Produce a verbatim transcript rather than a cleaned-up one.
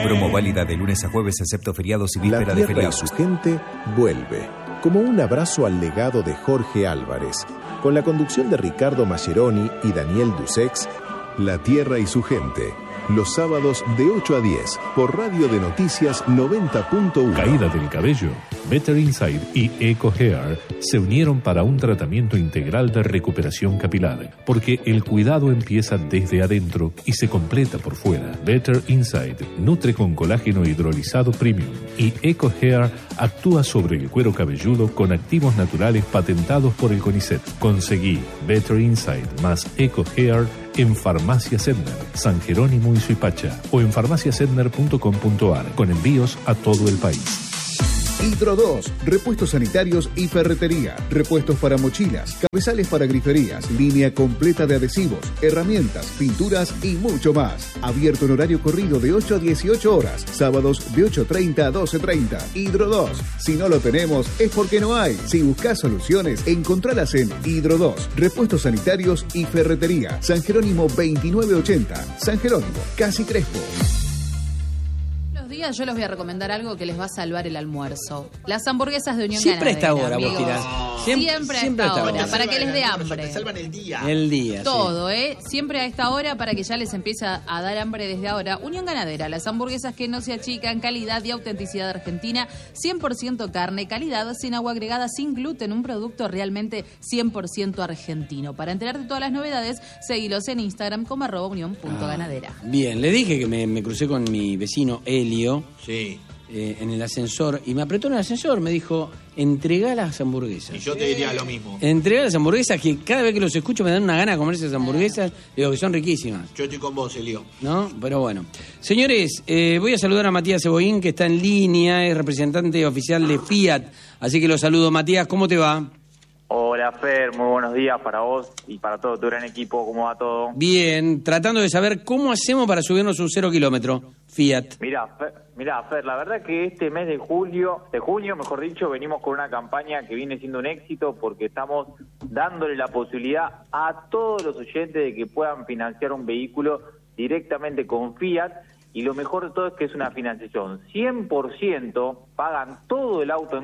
Promo válida de lunes a jueves, excepto feriados y víspera La de tierra y feriados. su gente vuelve, como un abrazo al legado de Jorge Álvarez, con la conducción de Ricardo Mascheroni y Daniel Dusex. La tierra y su gente, los sábados de ocho a diez, por Radio de Noticias noventa punto uno. Caída del cabello. Better Inside y Eco Hair se unieron para un tratamiento integral de recuperación capilar, porque el cuidado empieza desde adentro y se completa por fuera. Better Inside nutre con colágeno hidrolizado premium y Eco Hair actúa sobre el cuero cabelludo con activos naturales patentados por el CONICET. Conseguí Better Inside más Eco Hair en Farmacia Sedner, San Jerónimo y Suipacha, o en farmacia sedner punto com punto ar, con envíos a todo el país. Hidro dos, repuestos sanitarios y ferretería, repuestos para mochilas, cabezales para griferías, línea completa de adhesivos, herramientas, pinturas y mucho más. Abierto en horario corrido de ocho a dieciocho horas, sábados de ocho treinta a doce treinta. Hidro dos, si no lo tenemos es porque no hay. Si buscas soluciones, encontralas en Hidro dos, repuestos sanitarios y ferretería, San Jerónimo veintinueve ochenta, San Jerónimo, Casi Crespo. Días yo les voy a recomendar algo que les va a salvar el almuerzo. Las hamburguesas de Unión Siempre a Ganadera. esta hora vos tirás. Siempre, Siempre, a siempre esta a esta hora, hora. para que les dé almuerzo, hambre. Te salvan el día. El día, Todo, ¿eh? Siempre a esta hora para que ya les empiece a dar hambre desde ahora. Unión Ganadera, las hamburguesas que no se achican, calidad y autenticidad argentina, cien por ciento carne, calidad, sin agua agregada, sin gluten, un producto realmente cien por ciento argentino. Para enterarte de todas las novedades, seguilos en Instagram como arroba unión punto ganadera. Ah, bien, le dije que me, me crucé con mi vecino Helio. Sí. Eh, en el ascensor, y me apretó en el ascensor, me dijo, entregá las hamburguesas. Y yo te diría lo mismo. Entregá las hamburguesas, que cada vez que los escucho me dan una gana de comer esas hamburguesas, digo que son riquísimas. Yo estoy con vos, Elio. ¿No? Pero bueno. Señores, eh, voy a saludar a Matías Cebollín, que está en línea, es representante oficial de Fiat, así que lo saludo. Matías, ¿cómo te va? Hola Fer, muy buenos días para vos y para todo tu gran equipo, ¿cómo va todo? Bien, tratando de saber cómo hacemos para subirnos un cero kilómetro, Fiat. Mirá, Fer, mirá, Fer, la verdad que este mes de julio, de junio, mejor dicho, venimos con una campaña que viene siendo un éxito porque estamos dándole la posibilidad a todos los oyentes de que puedan financiar un vehículo directamente con Fiat. Y lo mejor de todo es que es una financiación cien por ciento, pagan todo el auto en